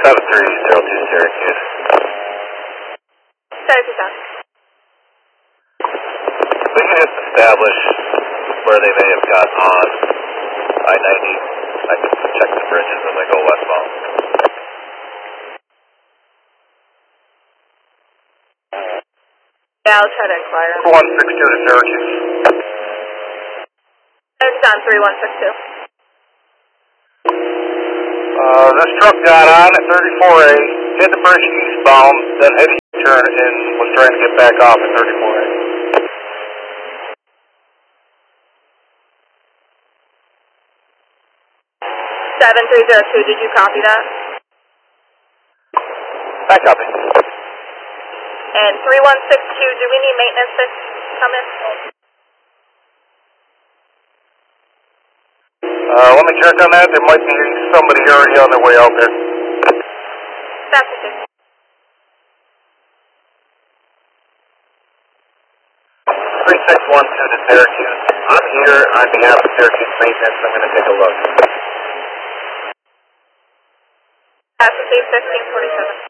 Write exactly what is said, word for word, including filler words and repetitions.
seven three zero two Syracuse. Syracuse out. We can just establish where they may have got on I ninety. I can check the bridges as I go westbound. Yeah, I'll try to inquire. one six two to Syracuse. It's on three one six two. Uh, this truck got on at thirty-four A, hit the bridge eastbound, then hit a U-turn and was trying to get back off at thirty-four A. seven three zero two, did you copy that? I copy. And three one six two, do we need maintenance to come in? Uh, let me check on that. There might be somebody already on their way out there. That's okay. three six one two to Syracuse. I'm here on behalf of Syracuse Maintenance. I'm going to take a look. That's okay, fifteen forty-seven.